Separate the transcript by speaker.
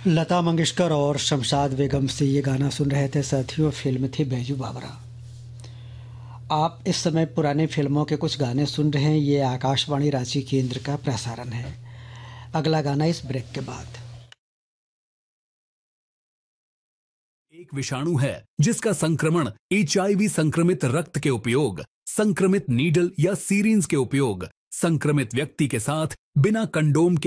Speaker 1: लता मंगेशकर और शमशाद बेगम से ये गाना सुन रहे थे साथियों। फिल्म थी बैजू बावरा। आप इस समय पुरानी फिल्मों के कुछ गाने सुन रहे हैं। ये आकाशवाणी रांची केंद्र का प्रसारण है। अगला गाना इस ब्रेक के बाद।
Speaker 2: एक विषाणु है जिसका संक्रमण HIV संक्रमित रक्त के उपयोग, संक्रमित नीडल या सीरिंज के उपयोग, संक्रमित व्यक्ति के साथ बिना कंडोम के